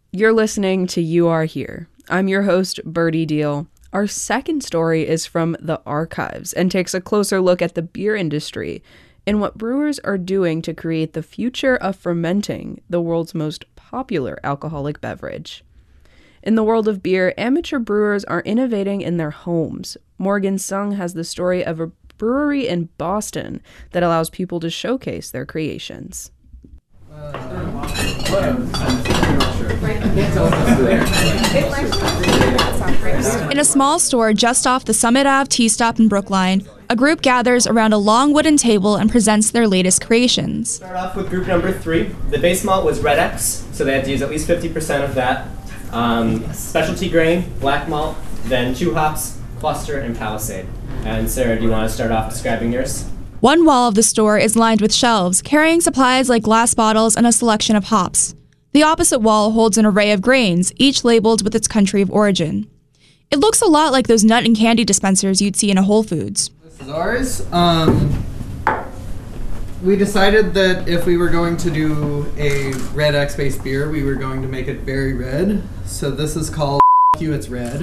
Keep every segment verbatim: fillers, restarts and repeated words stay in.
You're listening to You Are Here. I'm your host, Birdie Deal. Our second story is from the archives and takes a closer look at the beer industry and what brewers are doing to create the future of fermenting, the world's most popular alcoholic beverage. In the world of beer, amateur brewers are innovating in their homes. Morgan Sung has the story of a brewery in Boston that allows people to showcase their creations. In a small store just off the Summit Ave T-stop in Brookline, a group gathers around a long wooden table and presents their latest creations. Start off with group number three. The base malt was Red X, so they had to use at least fifty percent of that. Um, specialty grain, black malt, then two hops, Cluster, and Palisade. And Sarah, do you want to start off describing yours? One wall of the store is lined with shelves, carrying supplies like glass bottles and a selection of hops. The opposite wall holds an array of grains, each labeled with its country of origin. It looks a lot like those nut and candy dispensers you'd see in a Whole Foods. This is ours. Um, we decided that if we were going to do a Red X-based beer, we were going to make it very red. So this is called You, It's Red.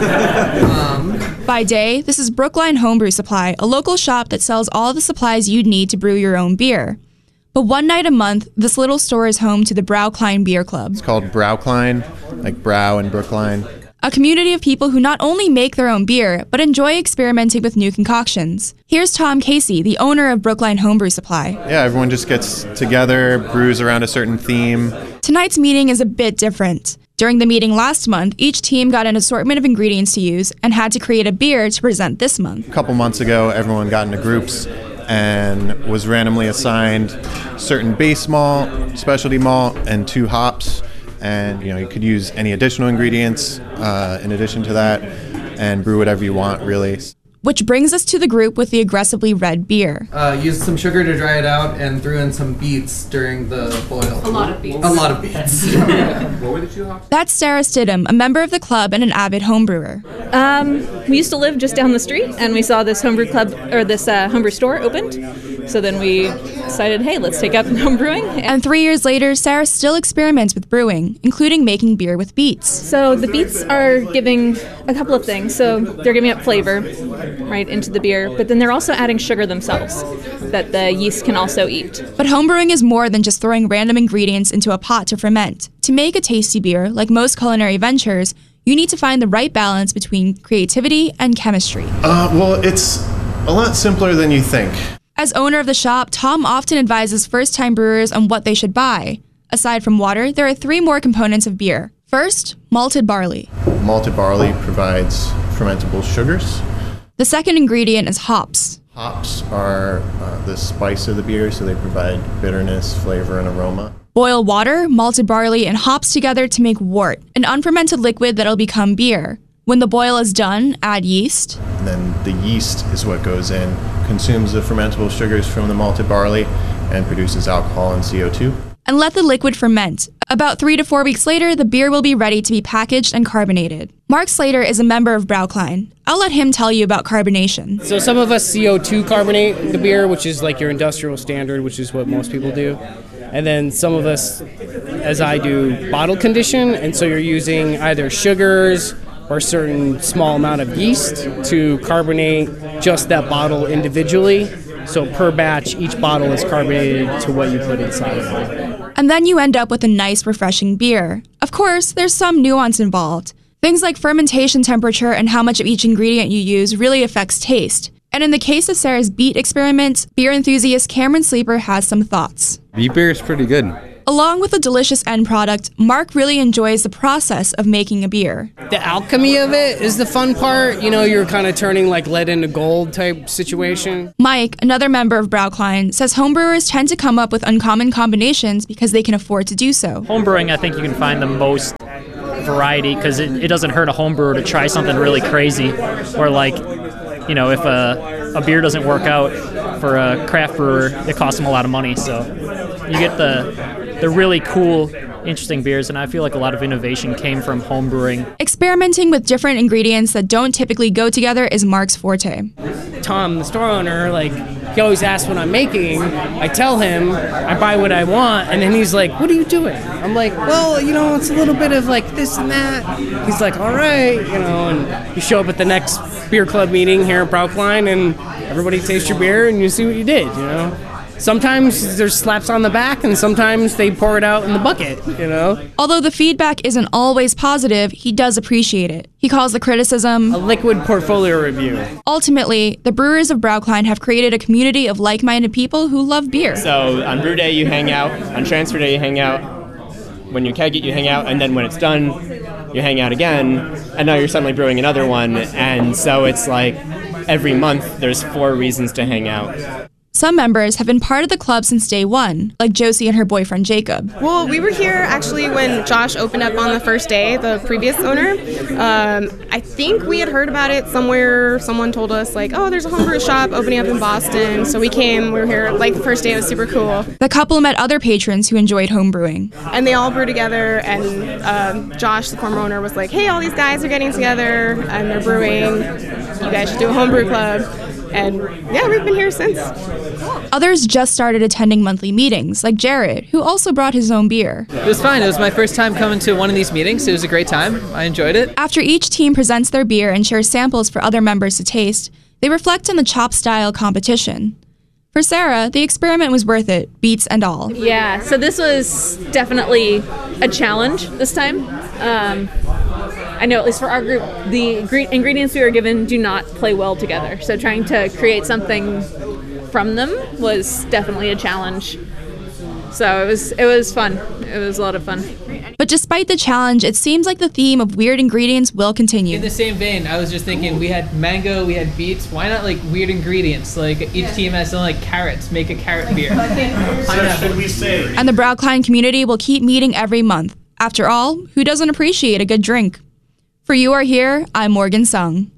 um, By day, this is Brookline Homebrew Supply, a local shop that sells all the supplies you'd need to brew your own beer. But one night a month, this little store is home to the Braucline Beer Club. It's called Braucline, like Brow and Brookline. A community of people who not only make their own beer, but enjoy experimenting with new concoctions. Here's Tom Casey, the owner of Brookline Homebrew Supply. Yeah, everyone just gets together, brews around a certain theme. Tonight's meeting is a bit different. During the meeting last month, each team got an assortment of ingredients to use and had to create a beer to present this month. A couple months ago, everyone got into groups and was randomly assigned certain base malt, specialty malt, and two hops. And you know, you could use any additional ingredients uh, in addition to that and brew whatever you want, really. Which brings us to the group with the aggressively red beer. Uh, used some sugar to dry it out and threw in some beets during the boil. A lot of beets. A lot of beets. What were the two hops? That's Sarah Stidham, a member of the club and an avid homebrewer. Um, we used to live just down the street, and we saw this homebrew club, or this uh, homebrew store opened. So then we decided, hey, let's take up homebrewing. And three years later, Sarah still experiments with brewing, including making beer with beets. So the beets are giving a couple of things. So they're giving up flavor right into the beer, but then they're also adding sugar themselves that the yeast can also eat. But homebrewing is more than just throwing random ingredients into a pot to ferment. To make a tasty beer, like most culinary ventures, you need to find the right balance between creativity and chemistry. Uh, well, it's a lot simpler than you think. As owner of the shop, Tom often advises first-time brewers on what they should buy. Aside from water, there are three more components of beer. First, malted barley. Malted barley provides fermentable sugars. The second ingredient is hops. Hops are uh, the spice of the beer, so they provide bitterness, flavor, and aroma. Boil water, malted barley, and hops together to make wort, an unfermented liquid that'll become beer. When the boil is done, add yeast. And then the yeast is what goes in, consumes the fermentable sugars from the malted barley, and produces alcohol and C O two. And let the liquid ferment. About three to four weeks later, the beer will be ready to be packaged and carbonated. Mark Slater is a member of Braucline. I'll let him tell you about carbonation. So some of us C O two carbonate the beer, which is like your industrial standard, which is what most people do. And then some of us, as I do, bottle condition, and so you're using either sugars or a certain small amount of yeast to carbonate just that bottle individually. So per batch, each bottle is carbonated to what you put inside of it. And then you end up with a nice, refreshing beer. Of course, there's some nuance involved. Things like fermentation temperature and how much of each ingredient you use really affects taste. And in the case of Sarah's beet experiment, beer enthusiast Cameron Sleeper has some thoughts. Beet beer is pretty good. Along with the delicious end product, Mark really enjoys the process of making a beer. The alchemy of it is the fun part. You know, you're kind of turning like lead into gold type situation. Mike, another member of Braucline, says homebrewers tend to come up with uncommon combinations because they can afford to do so. Homebrewing, I think you can find the most variety because it, it doesn't hurt a homebrewer to try something really crazy. Or like, you know, if a, a beer doesn't work out for a craft brewer, it costs them a lot of money. So you get the... They're really cool, interesting beers, and I feel like a lot of innovation came from home brewing. Experimenting with different ingredients that don't typically go together is Mark's forte. Tom, the store owner, like he always asks what I'm making. I tell him, I buy what I want, and then he's like, what are you doing? I'm like, well, you know, it's a little bit of like this and that. He's like, all right, you know, and you show up at the next beer club meeting here at Brookline, and everybody tastes your beer, and you see what you did, you know. Sometimes there's slaps on the back, and sometimes they pour it out in the bucket, you know? Although the feedback isn't always positive, he does appreciate it. He calls the criticism a liquid portfolio review. Ultimately, the brewers of Brookline have created a community of like-minded people who love beer. So on brew day, you hang out. On transfer day, you hang out. When you keg it, you hang out. And then when it's done, you hang out again. And now you're suddenly brewing another one. And so it's like every month, there's four reasons to hang out. Some members have been part of the club since day one, like Josie and her boyfriend Jacob. Well, we were here actually when Josh opened up on the first day, the previous owner. Um, I think we had heard about it somewhere. Someone told us, like, oh, there's a homebrew shop opening up in Boston. So we came, we were here, like, the first day. It was super cool. The couple met other patrons who enjoyed homebrewing. And they all brew together, and um, Josh, the former owner, was like, hey, all these guys are getting together, and they're brewing. You guys should do a homebrew club. And yeah, we've been here since. Others just started attending monthly meetings, like Jared, who also brought his own beer. It was fine. It was my first time coming to one of these meetings. It was a great time. I enjoyed it. After each team presents their beer and shares samples for other members to taste, they reflect on the chop style competition. For Sarah, the experiment was worth it, beets and all. Yeah, so this was definitely a challenge this time. Um, I know, at least for our group, the ingredients we were given do not play well together. So trying to create something from them was definitely a challenge. So it was it was fun. It was a lot of fun. But despite the challenge, it seems like the theme of weird ingredients will continue. In the same vein, I was just thinking, we had mango, we had beets. Why not like weird ingredients? Like each team has something like carrots. Make a carrot beer. Should we say? And the Brookline community will keep meeting every month. After all, who doesn't appreciate a good drink? For You Are Here, I'm Morgan Sung.